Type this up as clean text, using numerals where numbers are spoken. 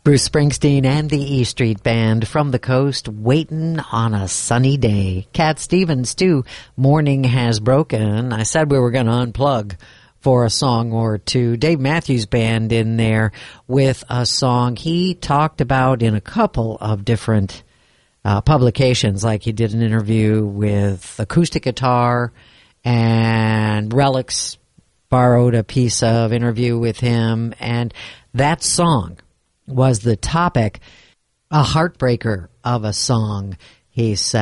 Bruce Springsteen and the E Street Band from the coast, waiting on a sunny day. Cat Stevens, too, Morning Has Broken. I said we were going to unplug for a song or two. Dave Matthews Band in there with a song he talked about in a couple of different publications, like he did an interview with Acoustic Guitar, and Relics borrowed a piece of interview with him, and that song was the topic, a heartbreaker of a song, he said.